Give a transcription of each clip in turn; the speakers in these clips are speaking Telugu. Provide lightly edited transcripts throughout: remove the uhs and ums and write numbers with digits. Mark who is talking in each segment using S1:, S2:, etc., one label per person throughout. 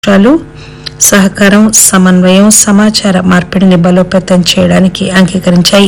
S1: రాష్ట్రాలు సహకారం, సమన్వయం, సమాచార మార్పిడిని బలోపేతం చేయడానికి అంగీకరించాయి.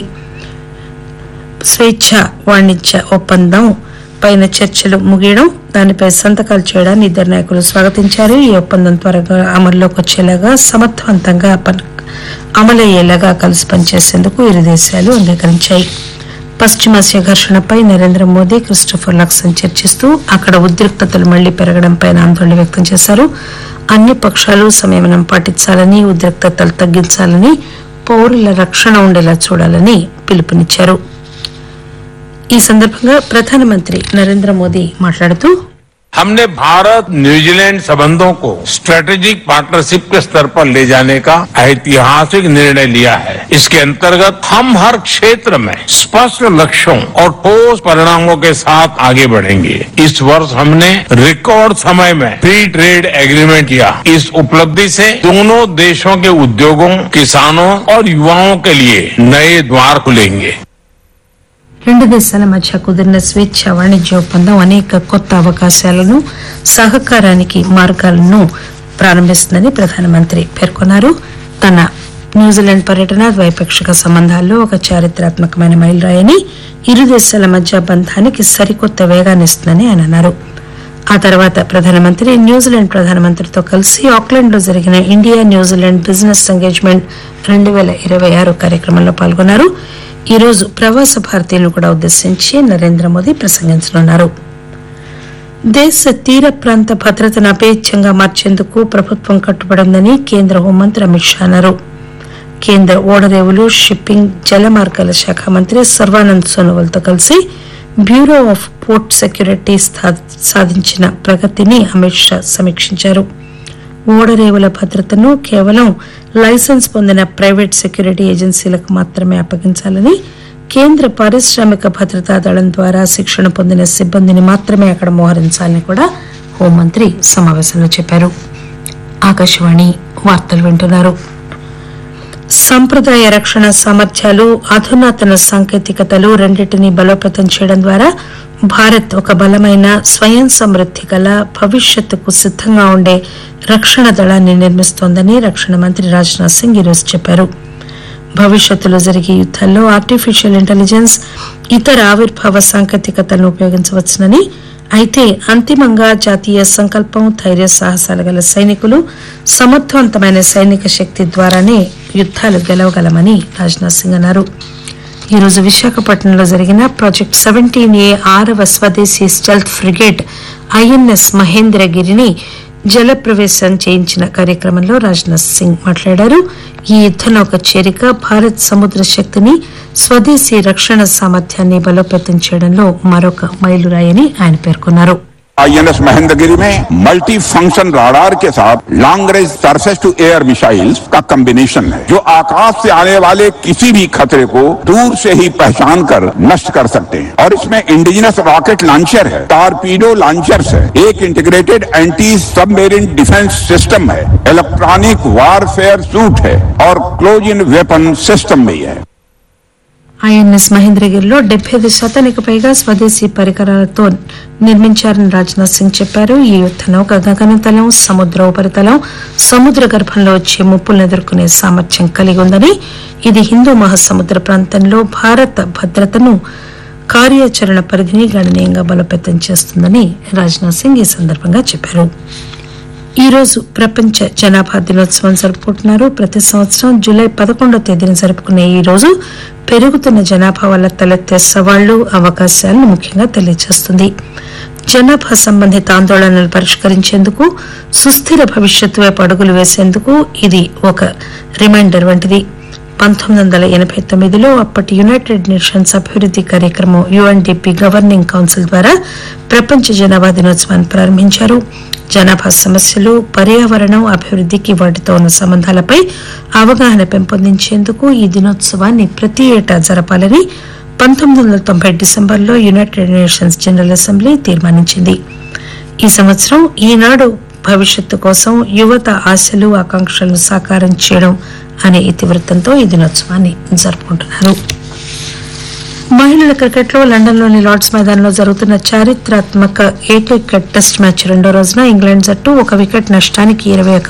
S1: స్వేచ్ఛ వాణిజ్య ఒప్పందం పైన చర్చలు ముగియడం, దానిపై సంతకాలు చేయడాన్ని ఇద్దరు నాయకులు స్వాగతించారు. ఈ ఒప్పందం త్వరగా అమల్లోకి వచ్చేలాగా, సమర్థవంతంగా అమలయ్యేలాగా కలిసి పనిచేసేందుకు ఇరు దేశాలు అంగీకరించాయి. పశ్చిమాసియా ఘర్షణపై నరేంద్ర మోదీ, క్రిస్టోఫర్ లక్సన్ చర్చిస్తూ అక్కడ ఉద్రిక్తతలు మళ్లీ పెరగడంపై ఆందోళన వ్యక్తం చేశారు. అన్ని పక్షాలు సంయమనం పాటించాలని, ఉద్రిక్తతలు తగ్గించాలని, పౌరుల రక్షణ ఉండేలా చూడాలని పిలుపునిచ్చారు. ఈ సందర్భంగా ప్రధానమంత్రి నరేంద్ర మోదీ మాట్లాడుతూ,
S2: हमने भारत न्यूजीलैंड संबंधों को स्ट्रेटेजिक पार्टनरशिप के स्तर पर ले जाने का ऐतिहासिक निर्णय लिया है. इसके अंतर्गत हम हर क्षेत्र में स्पष्ट लक्ष्यों और ठोस परिणामों के साथ आगे बढ़ेंगे. इस वर्ष हमने रिकॉर्ड समय में फ्री ट्रेड एग्रीमेंट किया. इस उपलब्धि से दोनों देशों के उद्योगों, किसानों और युवाओं के लिए नए द्वार खुलेंगे.
S1: రెండు దేశాల మధ్య కుదిరిన స్వేచ్ఛ వాణిజ్య ఒప్పందం అనేక కొత్త అవకాశాలను, సహకారానికి మార్గాలను ప్రారంభిస్తుందని ప్రధానమంత్రి పేర్కొన్నారు. తన న్యూజిలాండ్ పర్యటన ద్వైపాక్షిక సంబంధాల్లో ఒక చారిత్రాత్మకమైన మైలురాయని, ఇరు దేశాల మధ్య బంధానికి సరికొత్త వేగాన్నిస్తుందని ఆయన అన్నారు. ఆ తర్వాత ప్రధానమంత్రి న్యూజిలాండ్ ప్రధానమంత్రితో కలిసి ఆక్లాండ్ లో జరిగిన ఇండియా న్యూజిలాండ్ బిజినెస్ ఎంగేజ్మెంట్ 2026 కార్యక్రమంలో పాల్గొన్నారు. ఈ రోజు ప్రవాస భారతీయులను కూడా ఉద్దేశించి నరేంద్ర మోదీ ప్రసంగించనున్నారు. దేశ తీర ప్రాంత భద్రతను అపేచ్ఛంగా మార్చేందుకు ప్రభుత్వం కట్టుబడిందని కేంద్ర హోంమంత్రి అమిత్ షా అన్నారు. కేంద్ర ఓడరేవులు, షిప్పింగ్, జలమార్గాల శాఖ మంత్రి సర్వానంద్ సోనోవాల్తో కలిసి బ్యూరో ఆఫ్ పోర్ట్ సెక్యూరిటీ సాధించిన ప్రగతిని అమిత్ షా సమీక్షించారు. ఓడరేవుల భద్రతను కేవలం లైసెన్స్ పొందిన ప్రైవేట్ సెక్యూరిటీ ఏజెన్సీలకు మాత్రమే అప్పగించాలని, కేంద్ర పారిశ్రామిక భద్రతా దళం ద్వారా శిక్షణ పొందిన సిబ్బందిని మాత్రమే అక్కడ మోహరించాలని కూడా హోంమంత్రి సమావేశంలో చెప్పారు. ఆకాశవాణి వార్తలు వింటున్నారు. సంప్రదాయ రక్షణ సామర్థ్యాలు, అధునాతన సాంకేతికతలు రెండింటినీ బలోపేతం చేయడం ద్వారా భారత్ ఒక బలమైన, స్వయం సమృద్ధి గల, భవిష్యత్తుకు సిద్దంగా ఉండే రక్షణ దళాన్ని నిర్మిస్తోందని రక్షణ మంత్రి రాజ్నాథ్ సింగ్ ఈరోజు చెప్పారు. భవిష్యత్తులో జరిగే యుద్దాల్లో ఆర్టిఫిషియల్ ఇంటెలిజెన్స్, ఇతర ఆవిర్భావ సాంకేతికతలను ఉపయోగించవచ్చునని, అయితే అంతిమంగా జాతీయ సంకల్పం, ధైర్య సాహసాలు గల సైనికులు, సమర్థవంతమైన సైనిక శక్తి ద్వారానే యుద్దాలు గెలవగలమని రాజ్నాథ్ సింగ్ అన్నారు. ఈ రోజు విశాఖపట్నంలో జరిగిన ప్రాజెక్ట్ 17A 6వ స్వదేశీ స్టెల్త్ ఫ్రిగేట్ INS మహేంద్రగిరిని జలప్రవేశం చేయించిన కార్యక్రమంలో రాజ్నాథ్ సింగ్ మాట్లాడారు. ఈ యుద్దనౌక చేరిక భారత్ సముద్ర శక్తిని, స్వదేశీ రక్షణ సామర్థ్యాన్ని బలోపేతం చేయడంలో మరొక మైలురాయని ఆయన పేర్కొన్నారు.
S3: INS महेंद्रगिरी में मल्टी फंक्शन राडार के साथ long range surface to air missiles का कॉम्बिनेशन है, जो आकाश से आने वाले किसी भी खतरे को दूर से ही पहचान कर नष्ट कर सकते हैं. और इसमें इंडिजिनस रॉकेट लॉन्चर है, टॉर्पीडो लॉन्चर्स है, एक integrated anti submarine defence system है, इलेक्ट्रॉनिक वारफेयर सूट है और क्लोज इन वेपन सिस्टम भी है.
S1: INS మహేంద్రగిరిలో 75% పైగా స్వదేశీ పరికరాలతో నిర్మించారని రాజ్నాథ్ సింగ్ చెప్పారు. ఈ యుద్దనౌక గగనతలం, సముద్ర ఉపరితలం, సముద్ర గర్భంలో వచ్చే ముప్పులను ఎదుర్కొనే సామర్థ్యం కలిగి ఉందని, ఇది హిందూ మహాసముద్ర ప్రాంతంలో భారత భద్రతను, కార్యాచరణ పరిధిని గణనీయంగా బలోపేతం చేస్తుందని రాజ్నాథ్ సింగ్ ఈ సందర్భంగా చెప్పారు. ఈ రోజు ప్రపంచ జనాభా దినోత్సవం జరుపుకుంటున్నారు. ప్రతి సంవత్సరం జూలై 11వ తేదీన జరుపుకునే ఈ రోజు పెరుగుతున్న జనాభా వల్ల తలెత్తే సవాళ్లు, అవకాశాలను ముఖ్యంగా తెలియజేస్తుంది. జనాభా సంబంధిత ఆందోళనలు పరిష్కరించేందుకు, సుస్థిర భవిష్యత్తు వైపు అడుగులు వేసేందుకు ఇది ఒక రిమైండర్ వంటిది. 1989లో అప్పటి యునైటెడ్ నేషన్స్ అభివృద్ధి కార్యక్రమం UNDP గవర్నింగ్ కౌన్సిల్ ద్వారా ప్రపంచ జనాభా దినోత్సవాన్ని ప్రారంభించారు. జనాభా సమస్యలు, పర్యావరణం, అభివృద్ధికి వాటితో ఉన్న సంబంధాలపై అవగాహన పెంపొందించేందుకు ఈ దినోత్సవాన్ని ప్రతి ఏటా జరపాలని 1990 డిసెంబర్లో యునైటెడ్ నేషన్స్ జనరల్ అసెంబ్లీ తీర్మానించింది. ఈ సంవత్సరం ఈనాడు భవిష్యత్తు కోసం యువత ఆశలు, ఆకాంక్షలను సాకారం చేయడం అనే ఇతివృత్తంతో ఈ దినోత్సవాన్ని జరుపుకుంటున్నారు. మహిళల క్రికెట్లో లండన్లోని లార్డ్స్ మైదానంలో జరుగుతున్న చారిత్రాత్మక ఏకైక టెస్ట్ మ్యాచ్ రెండో రోజున ఇంగ్లాండ్ జట్టు ఒక వికెట్ నష్టానికి 21